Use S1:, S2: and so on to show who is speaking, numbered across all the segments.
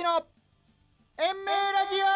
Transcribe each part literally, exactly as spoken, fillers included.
S1: の延命ラジオ。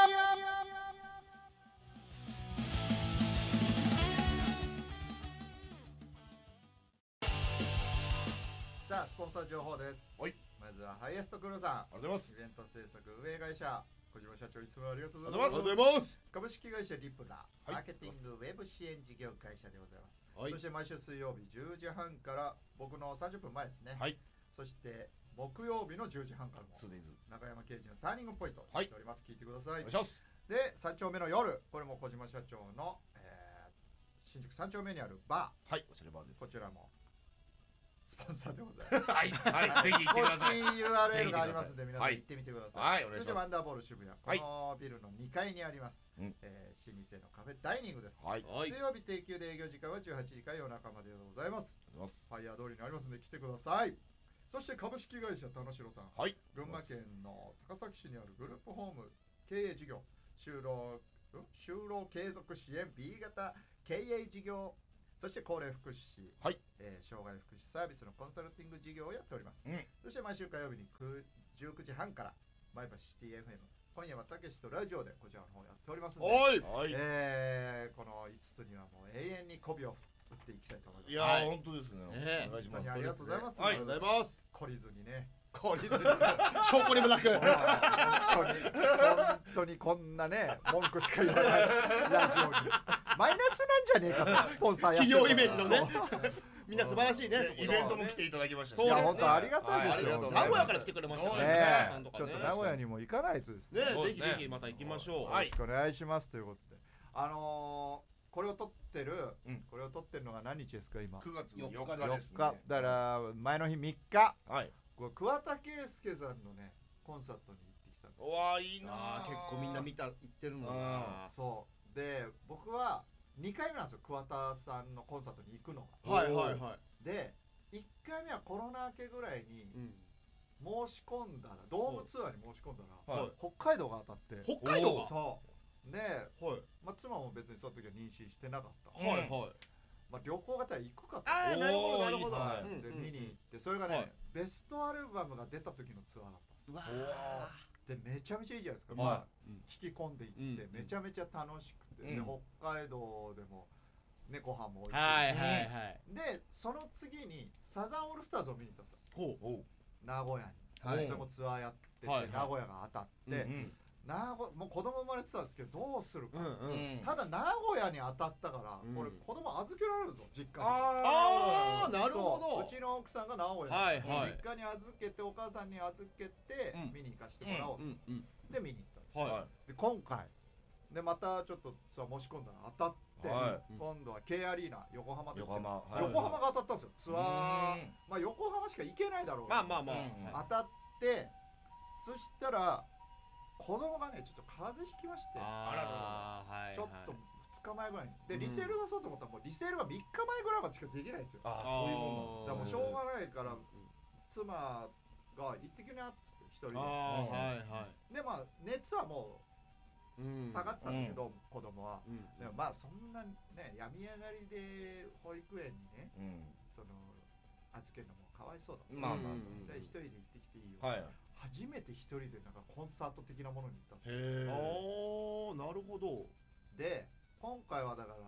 S1: さあスポンサー情報です。
S2: はい、
S1: まずはハイエストクルーさん、
S2: ありがとうございます。
S1: イベント制作運営会社小島社長、いつもありがとうござい
S2: ありがとう
S1: ます。
S2: ございます。
S1: 株式会社リプラ、
S2: はい、
S1: マーケティングウェブ支援事業会社でございます、
S2: はい、
S1: そして毎週水曜日じゅうじはんから僕のさんじゅっぷんまえですね、
S2: はい、
S1: そして木曜日のじゅうじはんからも
S2: ツーデイズ
S1: 中山刑事のターニングポイントやっております、はい、聞いてください。
S2: お願いします。
S1: でさん丁目の夜、これも小島社長の、えー、新宿さん丁目にあるバ
S2: ー、はい、おしゃれバーです。
S1: こちらもスポンサーでございます
S2: はい、はい、ぜひ行ってください。
S1: 公式 ユーアールエル がありますんで皆さん行ってみてください。
S2: はい、お願いします。
S1: そしてワンダーボール渋谷、このビルのにかいにあります、
S2: うん、
S1: えー、老舗のカフェダイニングです。
S2: はい、
S1: 水曜日定休で営業時間はじゅうはちじから夜中まででございます。ファイヤー通りにありますので来てください。そして株式会社田野城さん、はい、群馬県の高崎市にあるグループホーム経営事業就労、就労継続支援 ビー 型経営事業、そして高齢福祉、はい、えー、障害福祉サービスのコンサルティング事業をやっております、うん、そして毎週火曜日にじゅうくじはんから前橋シティ エフエム、 今夜はたけしとラジオでこちらの方やっておりますので、はい、えー、このいつつにはもう永遠に媚びを打っていきたいと思います。
S2: いやー、はい、本当ですね、
S1: えー、お願いします。本当にありがとうございます。
S2: はい、ありがとうございます。
S1: 懲りずにね、
S2: 懲りずに証拠にもなく本
S1: 当に本当にこんなね文句しか言わないラジオにマイナスなんじゃねえかと、スポンサーやってる
S2: 企業イメージのねみんな素晴らしいね、イベントも来ていただきました。
S1: いや本当ありがたいですよ。
S2: 名古屋から来てくれました
S1: ね。ちょっと名古屋にも行かないとですね。
S2: ぜひぜひまた行きましょう。
S1: よろしくお願いしますということで、あのこれを撮ってる、これを撮ってるのが何日ですか今？
S2: くがつのよっかですね。
S1: よっかだから前の日みっか。
S2: はい。
S1: 桑田佳祐さんのねコンサートに行ってきたんです。
S2: うわー、いいな。結構みんな見た行ってるもんな。
S1: そうで僕はにかいめなんですよ、桑田さんのコンサートに行くのが。
S2: はいはいはい。
S1: でいっかいめはコロナ明けぐらいに申し込んだら、ドームツアーに申し込んだら、はい、北海道が当たって。
S2: 北海道が
S1: そうで、はい、まあ、妻も別にその時は妊娠してなかった。はいはい、まあ、旅行がたら行くかと。
S2: ああ、なるほどなるほど。
S1: はい、で見に行って、それがね、はい、ベストアルバムが出た時のツアーだったんです。うわでめちゃめちゃいいじゃないですか、はい、まあ、うん、引き込んでいって、うん、めちゃめちゃ楽しくて、うん、で北海道でも猫飯も美味しい、はいはいはい、でその次にサザンオールスターズを見に行ったんですよ。ほうほう名古屋に、はい、それもツアーやってて、はいはい、名古屋が当たって、うんうん、名古もう子供生まれてたんですけどどうするか、うんうん、ただ名古屋に当たったから、うん、これ子供預けられるぞ実家に。ああなるほど。 う, うちの奥さんが名古屋に、はいはい、実家に預けてお母さんに預けて、うん、見に行かせてもらおうと、うんうん、で見に行ったんです、はい、で今回でまたちょっとさ申し込んだら当たって、はい、今度は K アリーナ横浜ですよ。横浜、はい、横浜が当たったんですよ、ツアー。まあ横浜しか行けないだろう、まあまあまあ、当たって、そしたら子供がねちょっと風邪ひきまして、あららら、ちょっとふつかまえぐらいにでリセール出そうと思ったらもうリセールがみっかまえぐらいまでしかできないですよ。ああそういうもんなんだ。だからもうしょうがないから妻が行ってきなって一人で、あ、はいはい、でまあ熱はもう下がってたんだけど、うん、子供は、うん、でもまあそんなね病み上がりで保育園にね、うん、その預けるのもかわいそうだ、まあまあ、で一人で行ってきていいよ、はい、初めて一人でなんかコンサート的なものに行ったんですよ。へー、ああなるほど。で今回はだから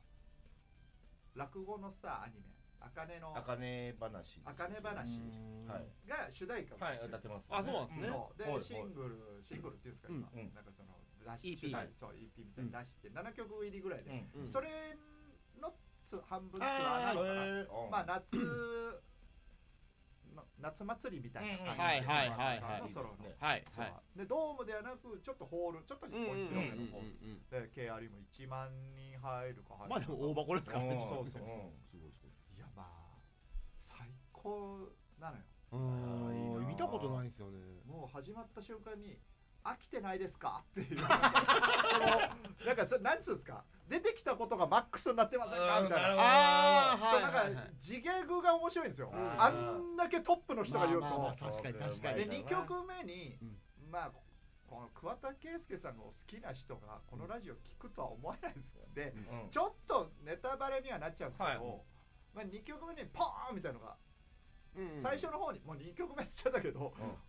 S1: 落語のさアニメあかねの
S2: あかね話
S1: あかね話が主題歌を
S2: 歌ってます。
S1: あ、そうなんですね。でシングルシングルっていうんですか今、なんかその出し主題そう イーピー みたいに出してななきょく入りぐらいで、それの半分ツアーなのかな。まあ夏夏祭りみたいな感じで、はいはいはいはい、ソロのはいはいでドームではなくちょっとホールちょっと広めのホールで K アリーもいちまんにん入るか入るか、まあでも大箱ですからね。そうそうそう、いやまあ最高なのよ。うん、見たことないんですよね。もう始まった瞬間に飽きてないですかっていうなんかそなんつうんですか、出てきたことがマックスになってませんかみたいな。ああ、そうなんか自ギャグが面白いんですよ。あんだけトップの人が言うと。確かに確かに。でにきょくめにまあこの桑田佳祐さんが好きな人がこのラジオ聞くとは思わないですので、ちょっとネタバレにはなっちゃうんですけど、まあにきょくめにポーンみたいなのが最初の方にもうにきょくめっちゃだけどバーっ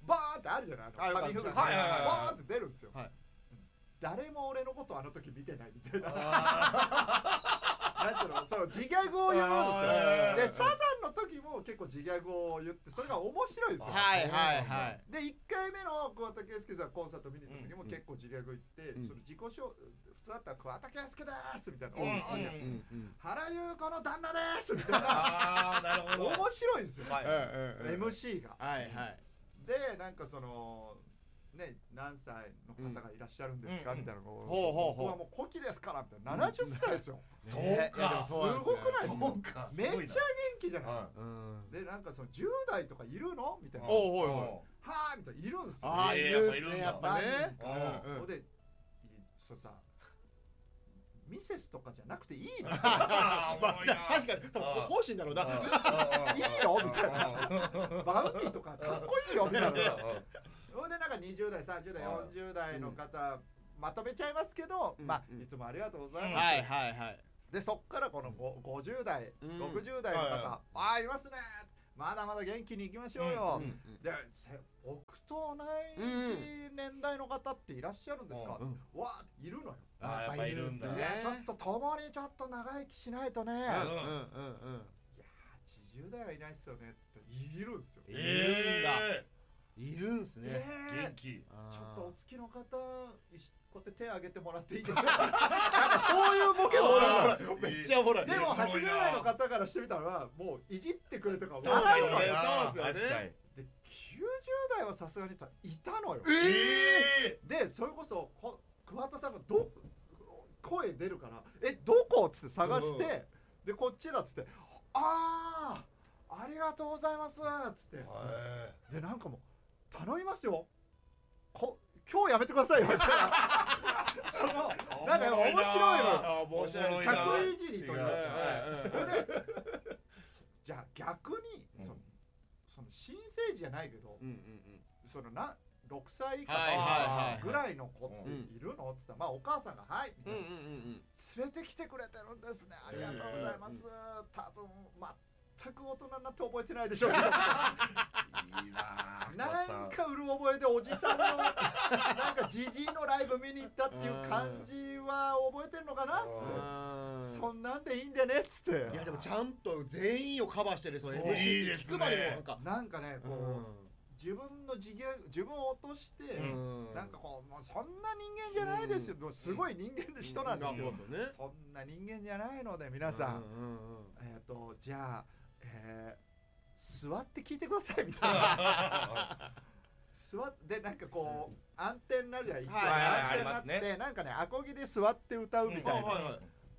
S1: ってあるじゃない、
S2: あるある
S1: 紙吹雪
S2: はいはいはい
S1: ボーンって出るんですよ、
S2: はい、
S1: 誰も俺のことあの時見てないみたいななんていうの、その自ギャグを言うんですよ。でサザンの時も結構自ギャグを言ってそれが面白いですよ。
S2: はいはいはい。
S1: でいっかいめの桑田佳祐さんコンサート見に行った時も結構自ギャグ言って、
S2: うん、
S1: その自己紹普通だったら桑田佳祐ですみたいな、
S2: うん
S1: うん、原優子の旦那ですみたいな、
S2: あーなるほど、
S1: 面白いんですよ、
S2: はい、
S1: エムシー が。
S2: はいはい。
S1: でなんかそのね、何歳の方がいらっしゃるんですか、うん、みたいなのを、
S2: ほうほうほう、
S1: 僕はもう古希ですからみたいな、ななじゅっさいですよ、
S2: うん、そうか、
S1: すごくないです
S2: そうか、
S1: めっちゃ元気じゃない、
S2: うん、
S1: でなんかそのじゅう代とかいるのみたいな、
S2: おうほいほい、
S1: はーみたいないるんですよ、
S2: あーいるんですね、やっぱね、
S1: うん、でそうさミセスとかじゃなくていいのま
S2: あ確かに多分方針だろうな、いい
S1: のみたいな、バウンティーとかかっこいいよみたいな、それでなんかにじゅう代さんじゅう代よんじゅう代の方まとめちゃいますけど、まあいつもありがとうございます、はいはいはい、でそっからこのごじゅう代ろくじゅう代の方、ああいますね、まだまだ元気にいきましょうよ、で僕と同じ年代の方っていらっしゃるんですか、わいるのよ、
S2: やっぱいるんだね、
S1: ちょっと共にちょっと長生きしないとね、いやはちじゅう代はいないっすよねっているんですよ、いるんだ、いるんすね、
S2: 元気、
S1: ちょっとお付きの方こうやって手挙げてもらっていいですかなんかそういうボケもする、めっちゃおもろい。でもはちじゅう代の方からしてみたらもういじってくれとか笑うのよ、そうですよね。できゅうじゅう代はさすがにさいたのよ、でそれこそ桑田さんがど声出るからえどこっつって探してでこっちだっつってああありがとうございますっつってでなんかもう頼みますよこ今日やめてくださいよみたいなそのなんか面白いの面白い客いじりというかでじゃあ逆にそのその新生児じゃないけどそのなろくさい以下ぐらいの子っているのっつったらまあお母さんがはいみたいな連れてきてくれてるんですねありがとうございます多分全く大人になって覚えてないでしょうけどいいななんかうる覚えでおじさんのなんかジジイのライブ見に行ったっていう感じは覚えてるのかなっつってそんなんでいいんでねっつって
S2: いやでもちゃんと全員をカバーしてるそれいいですね
S1: なんかねこう自分の自分自分を落としてなんかこうもうそんな人間じゃないですよすごい人間の人なんですけどそんな人間じゃないので皆さんえっとじゃあえー、座って聞いてくださいみたいな座ってなんかこう暗転になるじゃん、はいはい、暗転になって、ね、なんかねアコギで座って歌うみたいな、うんはいはい、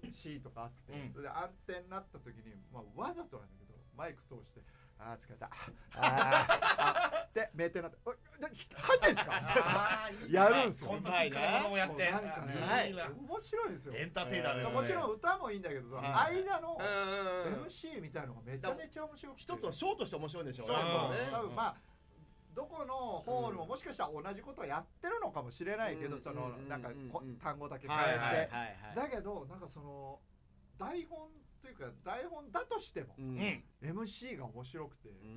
S1: シーンとかあって、うん、で暗転になった時に、まあ、わざとなんだけどマイク通してあー疲れたあーで名店になって入ってんすかやるんすよ
S2: 本当に体もやって
S1: なんかね、はい、面白いですよ
S2: エンターテイナーですね
S1: もちろん歌もいいんだけどその間の エムシー みたいなのがめちゃめちゃ面白くて
S2: 一つのショーとして面白いんでしょうね
S1: そうそうね多分まあどこのホールももしかしたら同じことをやってるのかもしれないけどそのなんか単語だけ変えてだけどなんかその台本というか台本だとしても、うん、エムシー が面白くて、うん、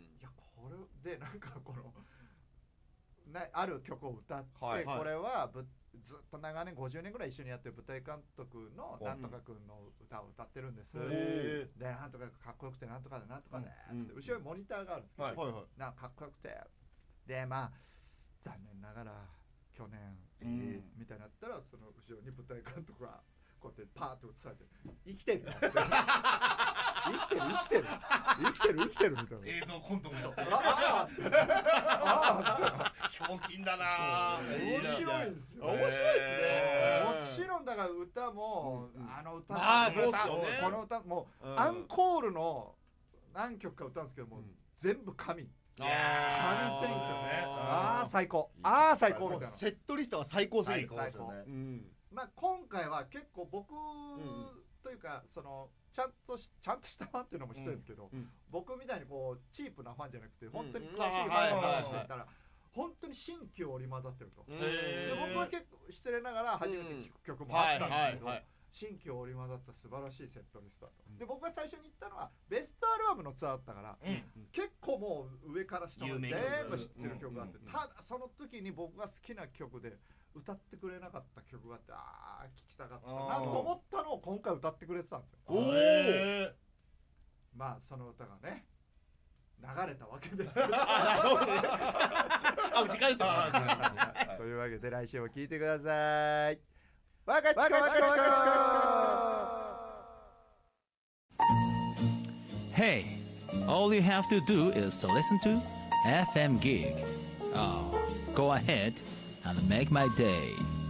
S1: いやこれでなんかこのなある曲を歌って、はいはい、これはぶずっと長年ごじゅうねんぐらい一緒にやってる舞台監督のなんとかくんの歌を歌ってるんです、うん、でなんとかかっこよくてなんとかでなんとかで、うん、後ろにモニターがあるんですけど、はいはいはい、なんかかっこよくてでまあ残念ながら去年、うん、みたいになったらその後ろに舞台監督がこうやってパーッと映されて生きてる生きてる生きてる生きてる生きてるみたいな
S2: 映像コントもやってる
S1: ああ
S2: ひょうきんだな
S1: 面白いんですよ
S2: 面白いですね
S1: もちろんだから歌もあの歌も
S2: あそうっすよね
S1: この歌もアンコールの何曲か歌うんですけども全部神神選挙ねああ最高ああ最高みたいな
S2: セットリストは最高
S1: 最高ですよねまあ今回は結構僕というかそのちゃんとしちゃんとしたファンっていうのも失礼ですけど、うんうん、僕みたいにこうチープなファンじゃなくて本当に詳しいファンの話していたら本当に新旧織り交ざってると。で僕は結構失礼ながら初めて聴く曲もあったんですけど、 新旧織り交ざった素晴らしいセットリストだと、うん、で僕が最初に言ったのはベストアルバムのツアーだったから、うん、結構もう上から下まで全部知ってる曲があって、ただその時に僕が好きな曲で歌ってくれなかった曲があって、あー聞きたかったなと思ったのを今回歌ってくれてたんですよ。おー、まあその歌がね流れたわけですけど
S2: あ、時間ですよ
S1: というわけで来週も聴いてください。わかちこわかちこわかちこ。
S3: Hey, all you have to do is to listen to エフエム Gig. Oh, go ahead and make my day.